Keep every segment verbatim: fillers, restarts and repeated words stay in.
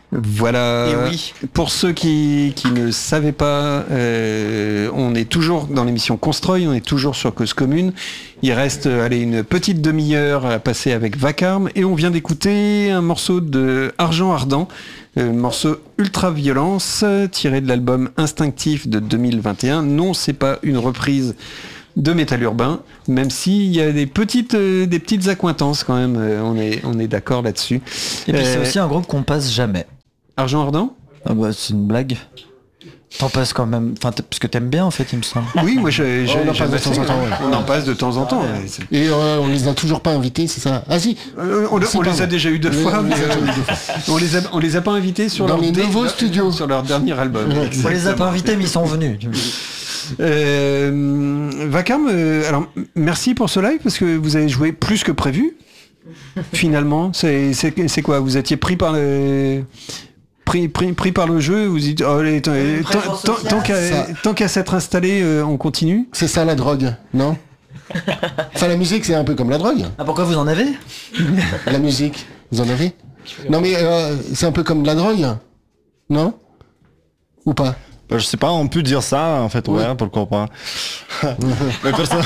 Voilà. Et oui. Pour ceux qui, qui ne savaient pas, euh, on est toujours dans l'émission Constroy, on est toujours sur Cause Commune. Il reste allez, une petite demi-heure à passer avec Vacarme et on vient d'écouter un morceau de Argent Ardent, un morceau Ultra Violence tiré de l'album Instinctif de deux mille vingt et un. Non, c'est pas une reprise de métal urbain, même s'il y a des petites, euh, des petites accointances quand même, euh, on est, on est d'accord là-dessus. Et puis Euh, c'est aussi un groupe qu'on passe jamais. Argent Ardent ? Ah bah c'est une blague. T'en passes quand même, enfin t- parce que t'aimes bien en fait, il me semble. Oui, moi je, je, On en j'aime passe de assez, temps en temps, ouais. ouais. On en passe de temps en temps. Ouais. C'est- Et euh, on les a toujours pas invités, c'est ça? Ah si. Euh, on C'est on pas les a vrai. déjà eu deux Oui, fois, on mais les a euh, déjà eu deux fois. on les a, on les a pas invités sur Dans leur les dé- nouveaux studios. sur leur dernier album. Ouais. On les a Exactement. pas invités, mais ils sont venus. Euh, Vacarme, euh, alors merci pour ce live parce que vous avez joué plus que prévu. Finalement, c'est, c'est, c'est quoi? Vous étiez pris par le pris, pris, pris par le jeu. Vous dites, oh, allez, tant, tant, tant, tant qu'à, Ça. tant qu'à s'être installé, euh, on continue. C'est ça la drogue, non? Enfin la musique c'est un peu comme la drogue. Ah pourquoi vous en avez? La musique, vous en avez? Non mais euh, c'est un peu comme de la drogue, non? Ou pas? Bah, je sais pas, on peut dire ça en fait, ouais, Ouais. pourquoi pas. Mais perso-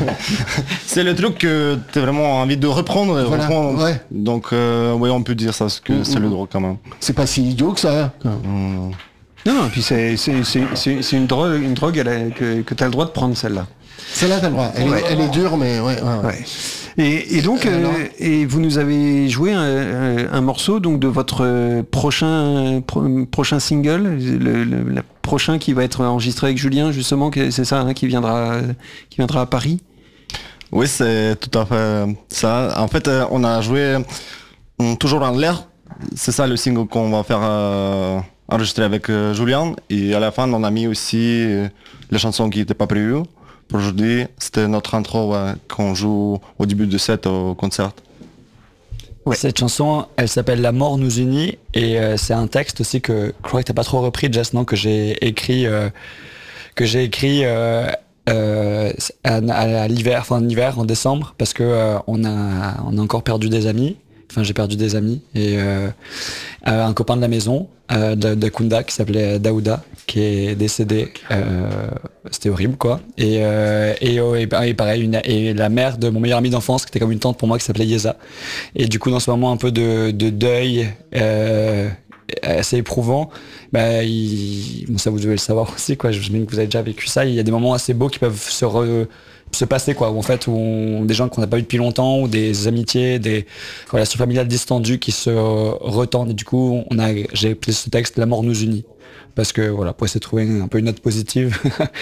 c'est le truc que t'as vraiment envie de reprendre et Voilà, reprendre. ouais. Donc euh, ouais, on peut dire ça, parce que Mm, c'est mm. le drogue quand même. C'est pas si idiot que ça. Mm. Non, non, et puis c'est, c'est, c'est, c'est, c'est une drogue, une drogue à la- que, que tu as le droit de prendre celle-là. Celle-là t'as le droit. Elle, Ouais. est, elle est dure mais ouais. ouais, ouais. Ouais. Et, et donc, Euh, euh, non. et vous nous avez joué un, un- un morceau donc de votre euh, prochain pro- prochain single, le, le- le prochain qui va être enregistré avec Julien justement, que c'est ça, hein, qui viendra qui viendra à Paris. Oui, c'est tout à fait ça. En fait, euh, on a joué euh, toujours en l'air. C'est ça le single qu'on va faire euh, enregistrer avec euh, Julien. Et à la fin, on a mis aussi euh, les chansons qui n'étaient pas prévues. Pour aujourd'hui, c'était notre intro ouais, qu'on joue au début de set au concert. Ouais. Cette chanson, elle s'appelle La mort nous unit et euh, c'est un texte aussi que je crois que t'as pas trop repris, Jess, non, que j'ai écrit, euh, que j'ai écrit euh, euh, à, à l'hiver, fin de l'hiver, en décembre, parce que euh, on a, on a encore perdu des amis. Enfin, j'ai perdu des amis et euh, euh, un copain de la maison euh, de, de Kunda qui s'appelait Daouda, qui est décédé. Euh, c'était horrible, quoi. Et, euh, et, oh, et, et pareil, une, et la mère de mon meilleur ami d'enfance, qui était comme une tante pour moi, qui s'appelait Yeza. Et du coup, dans ce moment un peu de, de deuil euh, assez éprouvant, bah, il, bon, ça vous devez le savoir aussi, quoi. Je me que vous avez déjà vécu ça. Il y a des moments assez beaux qui peuvent se re, se passer, quoi, où en fait, où on, des gens qu'on n'a pas eu depuis longtemps, ou des amitiés, des relations familiales distendues qui se retendent. Et du coup, on a, j'ai appelé ce texte La mort nous unit. Parce que voilà, pour essayer de trouver un peu une note positive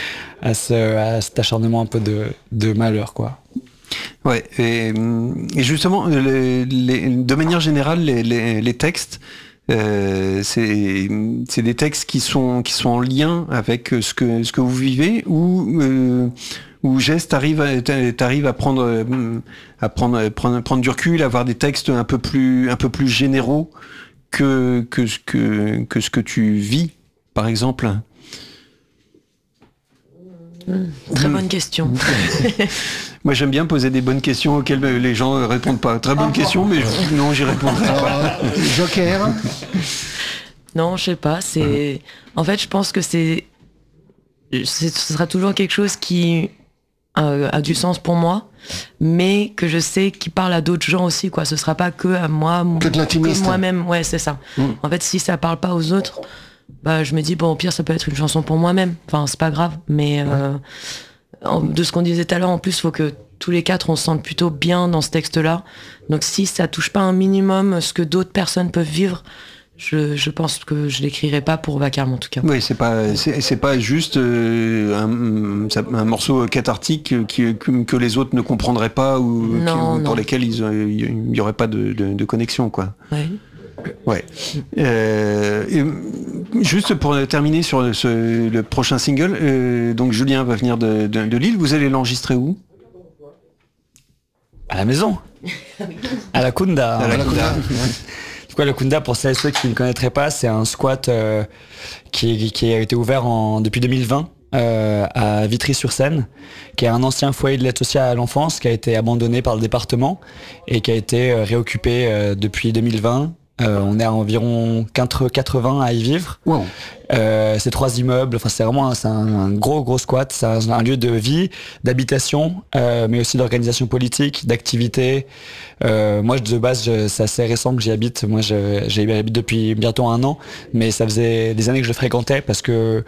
à, ce, à cet acharnement un peu de, de malheur, quoi. Ouais. Et, et justement, les, les, de manière générale, les, les, les textes, euh, c'est, c'est des textes qui sont qui sont en lien avec ce que ce que vous vivez ou euh, où Jess t'arrives à, t'arrives à prendre à prendre prendre prendre du recul, avoir des textes un peu plus un peu plus généraux que que ce que que ce que tu vis, par exemple. Très bonne question. Moi, j'aime bien poser des bonnes questions auxquelles les gens répondent pas. Très bonne question, mais je- non, j'y répondrai Alors, pas. euh, Joker. Non, je sais pas. C'est, en fait, je pense que c'est, c'est- ce sera toujours quelque chose qui euh, a du sens pour moi, mais que je sais qui parle à d'autres gens aussi, quoi. Ce sera pas que à moi, Que de l'intimiste. que moi-même. Ouais, c'est ça. Mm. En fait, si ça parle pas aux autres, bah, je me dis bon, au pire, ça peut être une chanson pour moi-même. Enfin, c'est pas grave. Mais euh, en- de ce qu'on disait tout à l'heure, en plus, faut que tous les quatre, on se sente plutôt bien dans ce texte-là. Donc, si ça touche pas un minimum ce que d'autres personnes peuvent vivre, je, je pense que je l'écrirai pas pour Vacarme, en tout cas. Oui, c'est pas, c'est, c'est pas juste euh, un, ça- un morceau cathartique qui, que, que les autres ne comprendraient pas ou Non, qui- pour non. lesquels ils, euh, il y aurait pas de, de, de connexion, quoi. Ouais. Ouais. Euh, et, juste pour terminer sur ce, le prochain single, euh, donc Julien va venir de, de, de Lille. Vous allez l'enregistrer où? À la maison. À la Kunda. À la Kunda. Du coup, le Kunda, pour celles et ceux qui ne connaîtraient pas, c'est un squat euh, qui, qui a été ouvert en, depuis deux mille vingt euh, à Vitry-sur-Seine, qui est un ancien foyer de l'aide sociale à l'enfance qui a été abandonné par le département et qui a été euh, réoccupé euh, depuis deux mille vingt Euh, on est à environ quatre-vingts à y vivre. Wow. Euh, c'est trois immeubles, enfin c'est vraiment un, c'est un, un gros gros squat, c'est un, un lieu de vie, d'habitation, euh, mais aussi d'organisation politique, d'activité. Euh, moi de base je, c'est assez récent que j'y habite, moi je, j'y habite depuis bientôt un an, mais ça faisait des années que je le fréquentais parce que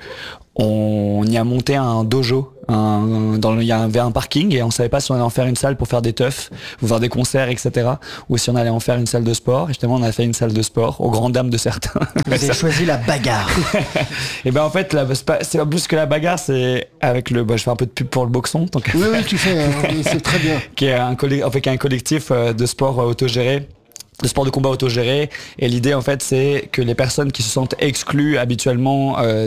on y a monté un dojo. Un, dans le, il y avait un parking et on savait pas si on allait en faire une salle pour faire des teufs, ou faire des concerts, et cetera. Ou si on allait en faire une salle de sport. Et justement, on a fait une salle de sport, aux grandes dames de certains. Vous avez choisi la bagarre. Et ben en fait, là, c'est, pas, c'est plus que la bagarre, c'est avec le. Bah, je fais un peu de pub pour le boxon, tant que. Oui, oui, tu fais, hein, c'est très bien. qui est un, coll- en fait, qui est un collectif de sport autogéré. De sport de combat autogéré, et l'idée en fait c'est que les personnes qui se sentent exclues habituellement euh,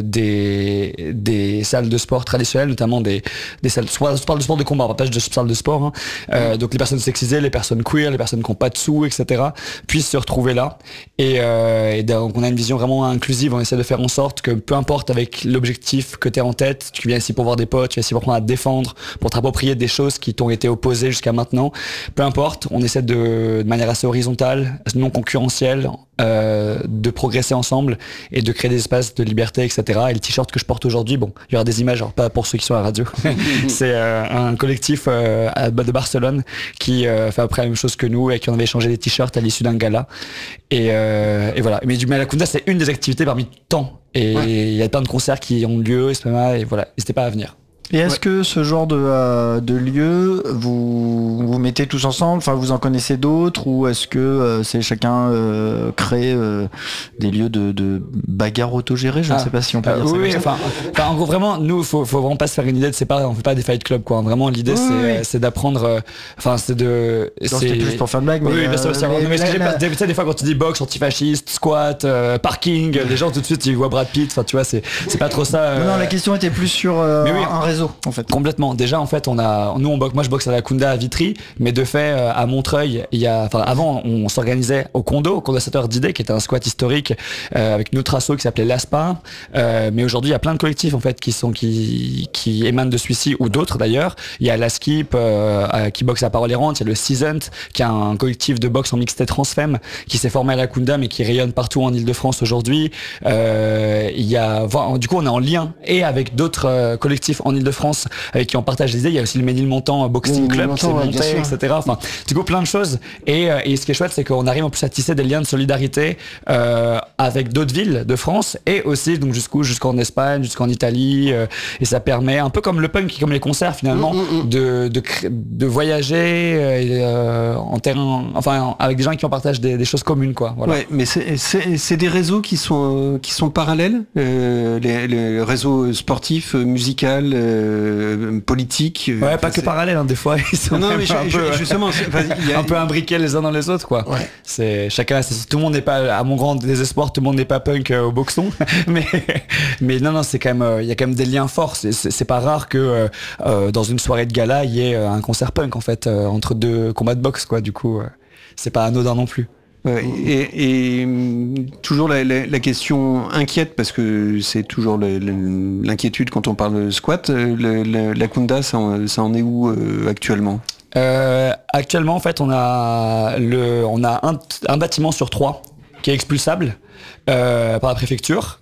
des des salles de sport traditionnelles, notamment des des salles soit je parle de sport de combat, pas de salles de sport, hein, euh, donc les personnes sexisées, les personnes queer, les personnes qui n'ont pas de sous, et cetera puissent se retrouver là, et, euh, et donc on a une vision vraiment inclusive, on essaie de faire en sorte que peu importe avec l'objectif que tu as en tête, tu viens ici pour voir des potes, tu viens ici pour apprendre à te défendre, pour te t'approprier des choses qui t'ont été opposées jusqu'à maintenant, peu importe, on essaie de, de manière assez horizontale, non concurrentiel, euh, de progresser ensemble et de créer des espaces de liberté, et cetera. Et le t-shirt que je porte aujourd'hui, bon, il y aura des images, alors pas pour ceux qui sont à la radio. C'est euh, un collectif euh, de Barcelone qui euh, fait à peu près la même chose que nous et qui en avait échangé des t-shirts à l'issue d'un gala. Et, euh, et voilà. Mais du Malakunda, c'est une des activités parmi tant. Et il ouais. y a plein de concerts qui ont lieu, et voilà. N'hésitez pas à venir. Et est-ce ouais. que ce genre de, euh, de lieu, vous vous mettez tous ensemble, enfin vous en connaissez d'autres, ou est-ce que euh, c'est chacun euh, crée euh, des lieux de, de bagarre autogérée, je ah. ne sais pas si on peut euh, dire oui, ça. Oui, enfin, enfin, en gros vraiment, nous, faut, faut vraiment pas se faire une idée de c'est pas, on fait pas des fight club quoi. Vraiment, l'idée oui, c'est, oui. c'est d'apprendre, enfin euh, c'est de. Non, c'est... C'était plus pour faire une blague, mais. Oui, euh, bien sûr, c'est mais, mais la, la... Tu sais, des fois quand tu dis boxe, antifasciste, squat, euh, parking, les gens tout de suite ils voient Brad Pitt. Enfin, tu vois, c'est c'est pas trop ça. Euh... Non, non, la question était plus sur euh, oui, un réseau en fait. Complètement. Déjà, en fait, on a, nous, on boxe, moi, je boxe à la Kunda à Vitry, mais de fait, euh, à Montreuil, il y a, enfin, avant, on s'organisait au Condo, au Condensateur d'idées, qui était un squat historique, euh, avec une autre asso qui s'appelait l'Aspa, euh, mais aujourd'hui, il y a plein de collectifs, en fait, qui sont, qui, qui émanent de celui-ci, ou d'autres, d'ailleurs. Il y a la Skip, euh, qui boxe à Parole Errante, il y a le Seasoned, qui est un collectif de boxe en mixité transfemme, qui s'est formé à la Kunda, mais qui rayonne partout en Ile-de-France aujourd'hui. Euh, il y a, du coup, on est en lien, et avec d'autres euh, collectifs en Ile-de-France, avec qui on partage les idées. Il y a aussi le Ménilmontant Boxing Club qui s'est ouais, monté, et cetera. Enfin, du coup, plein de choses. Et, et ce qui est chouette, c'est qu'on arrive en plus à tisser des liens de solidarité euh, avec d'autres villes de France et aussi donc jusqu'où jusqu'en Espagne, jusqu'en Italie. Euh, et ça permet, un peu comme le punk, comme les concerts finalement, mmh, mmh. de, de, de voyager euh, en terrain, enfin, avec des gens qui en partagent des, des choses communes, quoi. Voilà. Ouais, mais c'est, c'est, c'est des réseaux qui sont, qui sont parallèles, euh, les, les réseaux sportifs, musical, euh, politique. Ouais, pas que c'est... parallèles, hein, des fois. Ils sont non, mais un, je, peu, justement, y a... un peu imbriqués les uns dans les autres, quoi. Ouais. C'est chacun, c'est, tout le monde n'est pas, à mon grand désespoir, tout le monde n'est pas punk euh, au boxon, mais mais non, non, c'est quand même, il euh, y a quand même des liens forts. C'est, c'est, c'est pas rare que euh, dans une soirée de gala, il y ait un concert punk en fait euh, entre deux combats de boxe, quoi. Du coup, euh, c'est pas anodin non plus. Ouais, et, et toujours la, la, la question inquiète, parce que c'est toujours le, le, l'inquiétude quand on parle de squat, le, le, la Kunda, ça en, ça en est où euh, actuellement euh, Actuellement, en fait, on a, le, on a un, un bâtiment sur trois qui est expulsable euh, par la préfecture.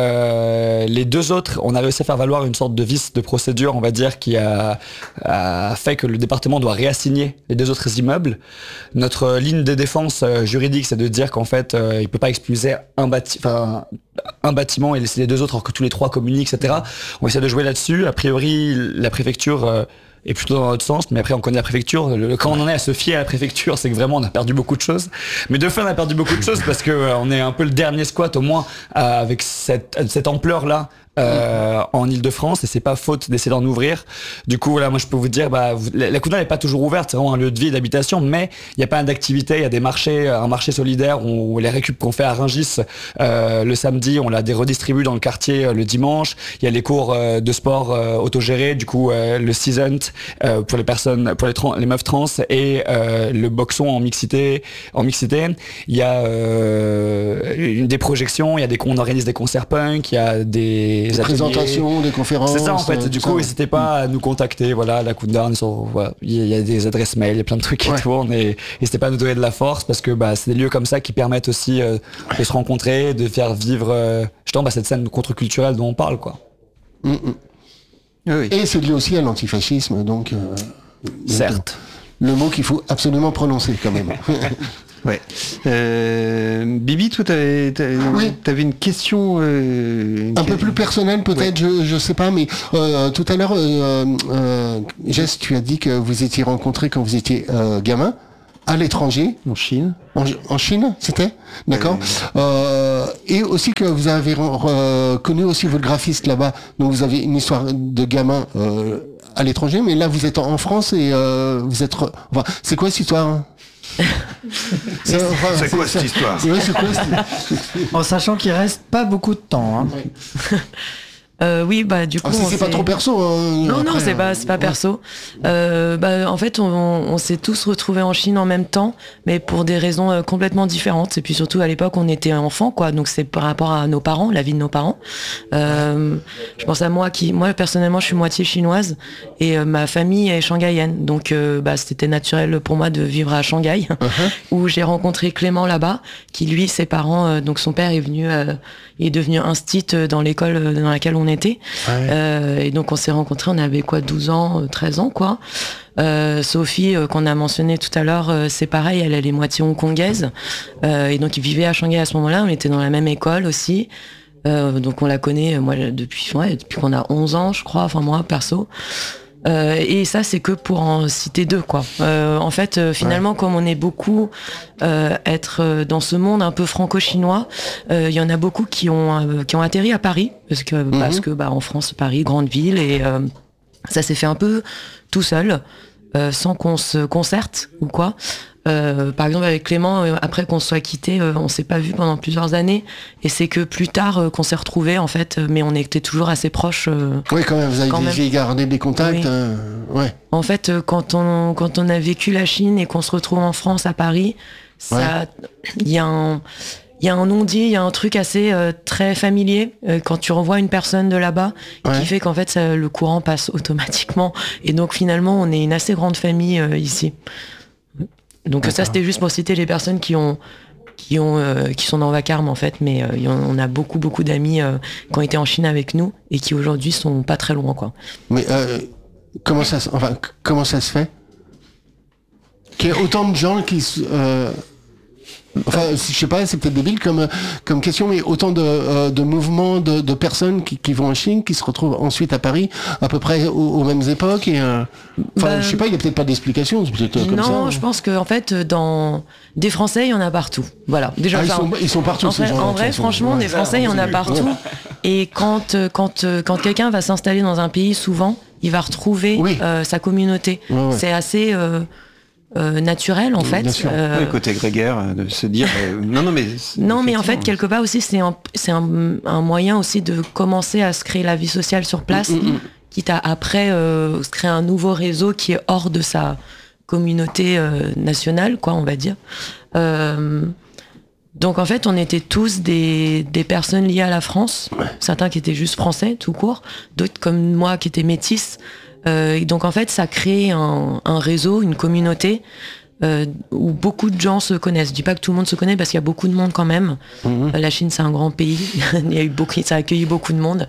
Euh, les deux autres, on a réussi à faire valoir une sorte de vice de procédure, on va dire, qui a, a fait que le département doit réassigner les deux autres immeubles. Notre ligne de défense euh, juridique, c'est de dire qu'en fait, euh, il peut pas expulser un, bâti- un bâtiment et laisser les deux autres, alors que tous les trois communiquent, et cetera. On essaie de jouer là-dessus. A priori, la préfecture... Euh, et plutôt dans l'autre sens, mais après on connaît la préfecture. Le, quand on en est à se fier à la préfecture, c'est que vraiment on a perdu beaucoup de choses. Mais de fait on a perdu beaucoup de choses parce que euh, on est un peu le dernier squat au moins euh, avec cette, cette ampleur là. Euh, en Ile-de-France, et c'est pas faute d'essayer d'en ouvrir. Du coup, voilà, moi je peux vous dire, bah, vous, la, la Kunda n'est pas toujours ouverte, c'est vraiment un lieu de vie, d'habitation, mais il n'y a pas d'activité, il y a des marchés, un marché solidaire où les récup qu'on fait à Rungis euh, le samedi, on la redistribue dans le quartier euh, le dimanche. Il y a les cours euh, de sport euh, autogérés, du coup euh, le seasoned euh, pour les personnes, pour les, trans, les meufs trans, et euh, le boxon en mixité. En mixité, il y a euh, une, des projections, il y a des, on organise des concerts punk, il y a des des, Des ateliers. présentations, des conférences. C'est ça en fait. euh, Du tout coup, ça. n'hésitez pas à nous contacter. Voilà, la Countdown, ils sont- voilà, il y a- il y a des adresses mail, il y a plein de trucs qui Ouais. tournent. Et n'hésitez pas à nous donner de la force parce que bah, c'est des lieux comme ça qui permettent aussi euh, de se rencontrer, de faire vivre euh, justement bah, cette scène contre-culturelle dont on parle, quoi. Mm, mm. Oui, oui. Et c'est lié aussi à l'antifascisme, donc. euh, Certes. Le mot qu'il faut absolument prononcer quand même. Ouais. Euh, Bibi, toi, t'avais, t'avais, Oui. t'avais une question. euh, Un que- peu plus personnel peut-être, je, je sais pas, mais euh, tout à l'heure, euh, euh, Jess, tu as dit que vous étiez rencontrés quand vous étiez euh, gamin, à l'étranger, En Chine. en, en Chine, c'était, d'accord. Euh, et aussi que vous avez ren- re- connu aussi votre graphiste là-bas, donc vous avez une histoire de gamin euh, à l'étranger, mais là vous êtes en France et euh, vous êtes, re- enfin, c'est quoi cette histoire hein C'est enfin, C'est quoi cette histoire Ouais, c'est quoi cette- En sachant qu'il reste pas beaucoup de temps. Hein. Euh, oui, bah du coup. Ah, si on c'est pas s'est- trop perso. Hein, Non, non, après, c'est euh, pas, c'est pas ouais. perso. Euh, bah, en fait, on, on s'est tous retrouvés en Chine en même temps, mais pour des raisons euh, complètement différentes. Et puis surtout, à l'époque, on était enfants, quoi. Donc c'est par rapport à nos parents, la vie de nos parents. Euh, je pense à moi qui, moi personnellement, je suis moitié chinoise et euh, ma famille est shanghaïenne. Donc, euh, bah, c'était naturel pour moi de vivre à Shanghai, où j'ai rencontré Clément là-bas, qui lui, ses parents, euh, donc son père est venu, euh, il est devenu instit euh, dans l'école euh, dans laquelle on était. Euh, et donc on s'est rencontrés, on avait quoi, douze ans, euh, treize ans quoi. Euh, Sophie, euh, qu'on a mentionné tout à l'heure, euh, c'est pareil, elle, elle est moitié hongkongaise. Euh, et donc ils vivaient à Shanghai à ce moment-là, on était dans la même école aussi. Euh, donc on la connaît, euh, moi, depuis, ouais, depuis qu'on a onze ans, je crois, enfin moi, perso. Euh, et ça, c'est que pour en citer deux, quoi. Euh, en fait, euh, finalement, comme on est beaucoup euh, être euh, dans ce monde un peu franco-chinois, euh, il y en a beaucoup qui ont euh, qui ont atterri à Paris, parce que Mhm. parce que bah en France, Paris, grande ville, et euh, ça s'est fait un peu tout seul, euh, sans qu'on se concerte ou quoi. Euh, par exemple avec Clément, euh, après qu'on se soit quitté, euh, on s'est pas vu pendant plusieurs années, et c'est que plus tard euh, qu'on s'est retrouvés en fait, euh, mais on était toujours assez proches. euh, Oui, quand même, vous Quand avez gardé des contacts. Oui. hein, ouais. En fait, euh, quand on, quand on a vécu la Chine et qu'on se retrouve en France, à Paris, ça, il y a un, il y a un non-dit, il y a un truc assez euh, très familier euh, quand tu revois une personne de là-bas, Ouais. qui fait qu'en fait ça, le courant passe automatiquement. Et donc finalement, on est une assez grande famille euh, ici. Donc ça, c'était juste pour citer les personnes qui ont qui ont euh, qui sont dans Vacarme en fait, mais euh, il y en- on a beaucoup beaucoup d'amis euh, qui ont été en Chine avec nous et qui aujourd'hui sont pas très loin, quoi. Mais euh, comment ça, se- enfin, c- comment ça se fait qu'il y ait autant de gens qui, se- euh, enfin, je sais pas, c'est peut-être débile comme comme question, mais autant de, euh, de mouvements de, de personnes qui, qui vont en Chine, qui se retrouvent ensuite à Paris, à peu près aux, aux mêmes époques. Et euh, enfin, Bah, je sais pas, il y a peut-être pas d'explication, c'est peut-être euh, comme ça. Non, hein. je pense qu'en fait, dans des Français, il y en a partout. Voilà. Déjà, Ah, ils, enfin, sont, ils sont partout. en ces vrai, gens-là, en de vrai toute façon. franchement, Ouais. des Français, il y en a partout. Et quand, euh, quand, euh, quand quelqu'un va s'installer dans un pays, souvent, il va retrouver Oui. euh, sa communauté. Ouais, ouais. C'est assez euh, euh, naturel, en fait. bien sûr. Euh, Le côté grégaire, euh, de se dire. euh, non, non, mais. c'est- non, mais en fait, effectivement. quelque part aussi, c'est un, c'est un, un moyen aussi de commencer à se créer la vie sociale sur place, Mm, mm, mm. quitte à après euh, se créer un nouveau réseau qui est hors de sa communauté euh, nationale, quoi, on va dire. Euh, donc en fait, on était tous des, des personnes liées à la France, certains qui étaient juste français, tout court, d'autres comme moi qui étaient métis. Euh, et donc en fait, ça crée un, un réseau, une communauté euh, où beaucoup de gens se connaissent. Je dis pas que tout le monde se connaît parce qu'il y a beaucoup de monde quand même. Mhm. Euh, La Chine, c'est un grand pays. Il y a eu beaucoup, ça a accueilli beaucoup de monde.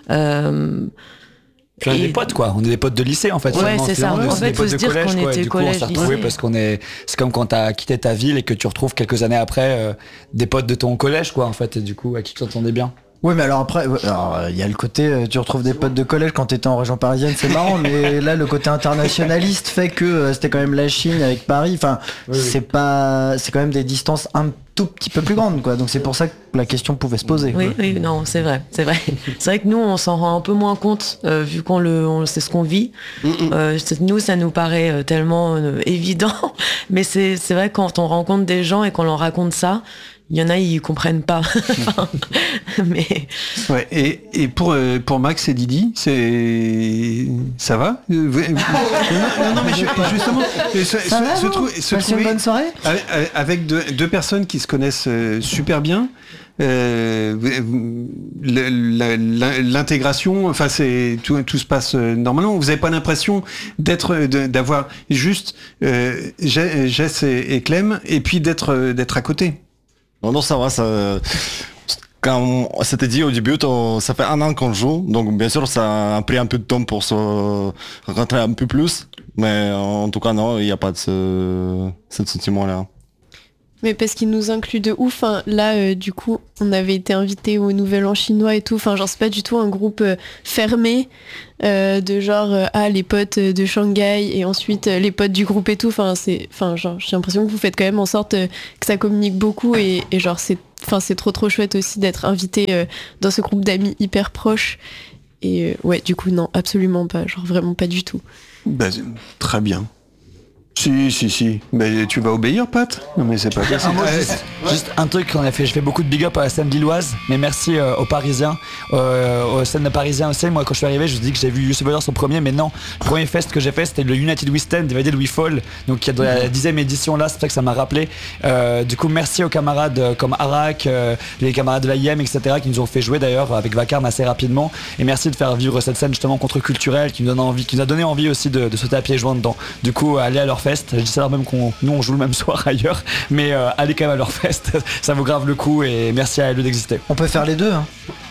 Euh, Puis on est Et- des potes, quoi. On est des potes de lycée, en fait. Ouais, Finalement, c'est ça. finalement, En c'est fait, des faut potes se de dire collège, qu'on quoi. était Du coup, on collège, s'est retrouvés lycée. parce qu'on est. C'est comme quand t'as quitté ta ville et que tu retrouves quelques années après euh, des potes de ton collège, quoi, en fait, et du coup, à qui tu t'entendais bien. Oui, mais alors après, ouais, alors, euh, il y a le côté, euh, tu retrouves des potes de collège quand t'étais en région parisienne, c'est marrant, mais là, le côté internationaliste fait que euh, c'était quand même la Chine avec Paris. Enfin, c'est pas, c'est quand même des distances un tout petit peu plus grandes, quoi. Donc c'est pour ça que la question pouvait se poser. Oui, oui, non, c'est vrai, c'est vrai. C'est vrai que nous, on s'en rend un peu moins compte euh, vu qu'on le, on, c'est ce qu'on vit. Euh, c'est- nous, ça nous paraît euh, tellement euh, évident, mais c'est, c'est vrai que quand on rencontre des gens et qu'on leur raconte ça, il y en a, ils comprennent pas. Enfin, mais Ouais, et, et pour, euh, pour Max et Didi, c'est. Ça va Euh, vous- vous- non, non, non, mais je- justement, euh, se, Ça se- va, se vous trou- se Passez une trouver bonne soirée. avec, avec deux, deux personnes qui se connaissent euh, super bien, euh, l'intégration, enfin c'est tout, tout se passe normalement. Vous n'avez pas l'impression d'être, d'avoir juste euh, Jess et, et Clem, et puis d'être, d'être à côté. Non, non, ça va. Ça... Quand on s'était dit au début, ça fait un an qu'on joue, donc bien sûr ça a pris un peu de temps pour se rencontrer un peu plus, mais en tout cas non, il n'y a pas de ce, ce sentiment-là. Mais parce qu'il nous inclut de ouf, hein. Là euh, du coup on avait été invités au Nouvel An chinois et tout, enfin genre c'est pas du tout un groupe euh, fermé euh, de genre euh, ah les potes de Shanghai et ensuite euh, les potes du groupe et tout, enfin c'est, enfin genre j'ai l'impression que vous faites quand même en sorte euh, que ça communique beaucoup et, et genre c'est, enfin c'est trop trop chouette aussi d'être invité euh, dans ce groupe d'amis hyper proches et euh, ouais du coup non absolument pas, genre vraiment pas du tout. Bah, très bien. Si, si, si. Mais tu vas obéir, Pat? Non, mais c'est pas possible. Un mot, juste, juste un truc qu'on a fait. Je fais beaucoup de big up à la scène lilloise, mais merci euh, aux Parisiens, euh, aux scènes parisiens aussi. Moi, quand je suis arrivé, je me suis dit que j'ai vu Youssef Vador son premier, mais non. Le premier fest que j'ai fait, c'était le United We Stand, D V D de We Fall, donc qui est de la dixième édition là. C'est pour ça que ça m'a rappelé. Euh, du coup, merci aux camarades euh, comme Arak, euh, les camarades de l'A I M, et cetera, qui nous ont fait jouer d'ailleurs avec Vacarme assez rapidement. Et merci de faire vivre cette scène justement contre-culturelle, qui nous donne envie, qui nous a donné envie aussi de, de sauter à pieds joints dedans. Du coup, allez à leur fest. Je dis ça alors même qu'on nous on joue le même soir ailleurs, mais euh, allez quand même à leur fest, ça vaut grave le coup et merci à eux d'exister. On peut faire les deux, hein.